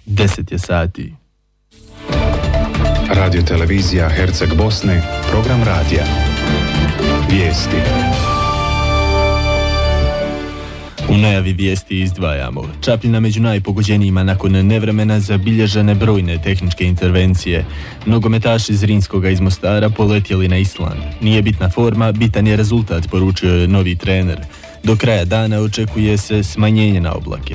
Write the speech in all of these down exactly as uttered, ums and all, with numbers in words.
deset je sati. Radio televizija Herceg Bosne, program radija. Vijesti. U najavi vijesti izdvajamo. Čapljina među najpogođenijima nakon nevremena zabilježene brojne tehničke intervencije. Nogometaši Zrinskoga iz Mostara poletjeli na Island. Nije bitna forma, bitan je rezultat, poručio je novi trener. Do kraja dana očekuje se smanjenje na oblake.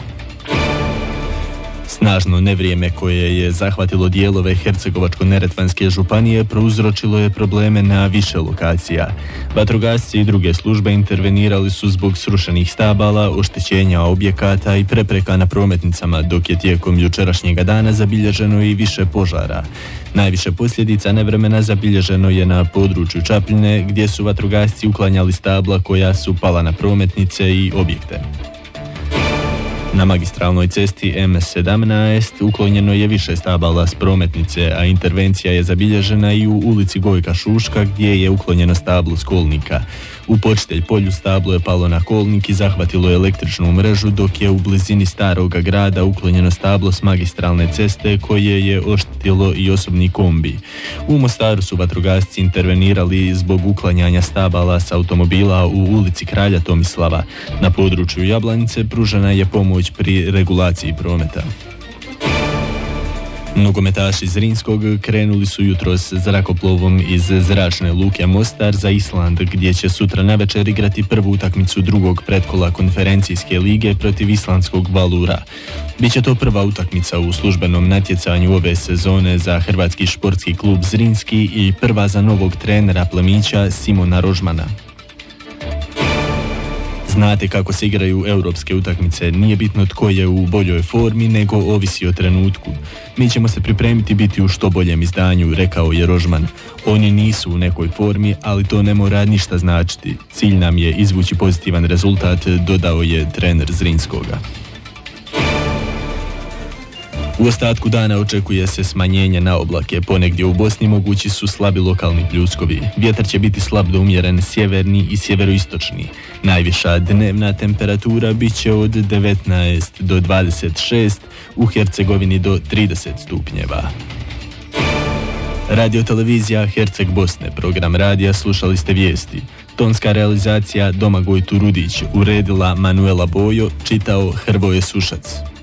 Snažno nevrijeme koje je zahvatilo dijelove Hercegovačko-neretvanske županije prouzročilo je probleme na više lokacija. Vatrogasci i druge službe intervenirali su zbog srušenih stabala, oštećenja objekata i prepreka na prometnicama, dok je tijekom jučerašnjega dana zabilježeno i više požara. Najviše posljedica nevremena zabilježeno je na području Čapljine, gdje su vatrogasci uklanjali stabla koja su pala na prometnice i objekte. Na magistralnoj cesti em sedamnaest uklonjeno je više stabala s prometnice, a intervencija je zabilježena i u ulici Gojka Šuška, gdje je uklonjeno stablo s kolnika. U Počitelj polju stablo je palo na kolnik i zahvatilo električnu mrežu, dok je u blizini Staroga grada uklonjeno stablo s magistralne ceste koje je oštetilo i osobni kombi. U Mostaru su vatrogasci intervenirali zbog uklanjanja stabala s automobila u ulici Kralja Tomislava. Na području Jablanice pružena je pomoć pri regulaciji prometa. Nogometaši Zrinskog krenuli su jutros zrakoplovom iz zračne luke Mostar za Island, gdje će sutra navečer igrati prvu utakmicu drugog pretkola konferencijske lige protiv islandskog Valura. Biće to prva utakmica u službenom natjecanju ove sezone za hrvatski športski klub Zrinski i prva za novog trenera plemića Simona Rožmana. Znate kako se igraju europske utakmice, nije bitno tko je u boljoj formi, nego ovisi o trenutku. Mi ćemo se pripremiti biti u što boljem izdanju, rekao je Rožman. Oni nisu u nekoj formi, ali to ne mora ništa značiti. Cilj nam je izvući pozitivan rezultat, dodao je trener Zrinskoga. U ostatku dana očekuje se smanjenje na oblake, ponegdje u Bosni mogući su slabi lokalni pljuskovi. Vjetar će biti slab do umjeren sjeverni i sjeveroistočni. Najviša dnevna temperatura bit će od devetnaest do dvadeset šest, u Hercegovini do trideset stupnjeva. Radio televizija Herceg Bosne, program radija, slušali ste vijesti. Tonska realizacija Domagoj Turudić, uredila Manuela Bojo, čitao Hrvoje Sušac.